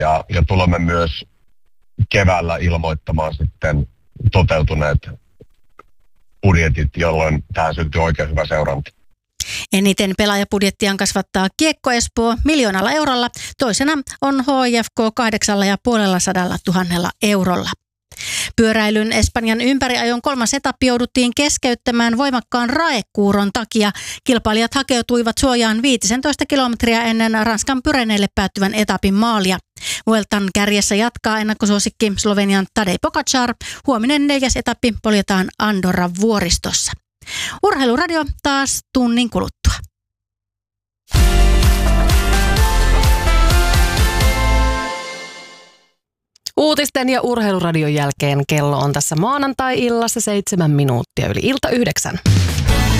Ja tulemme myös keväällä ilmoittamaan sitten toteutuneet budjetit, jolloin tähän syntyy oikein hyvä seuranta. Eniten pelaajapudjettiaan kasvattaa Kiekko Espoo 1 000 000 eurolla. Toisena on HIFK 850 000 eurolla. Pyöräilyn Espanjan ympäriajon 3. etappi jouduttiin keskeyttämään voimakkaan raekuuron takia. Kilpailijat hakeutuivat suojaan 15 kilometriä ennen Ranskan Pyreneille päättyvän etapin maalia. Vueltan kärjessä jatkaa ennakkosuosikki Slovenian Tadej Pogačar. Huominen 4. etappi poljetaan Andorran vuoristossa. Urheiluradio taas tunnin kuluttua. Uutisten ja urheiluradion jälkeen kello on tässä maanantai-illassa 7 minuuttia yli ilta 9.